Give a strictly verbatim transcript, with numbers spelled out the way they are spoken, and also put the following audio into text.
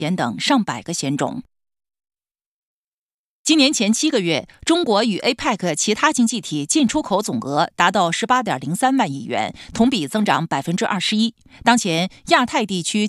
盐等上百个险种。今年前七个月，中国与 A P E C 其他经济体进出口总额达到 十八点零三万亿元，同比增长 百分之二十一。当前亚太地区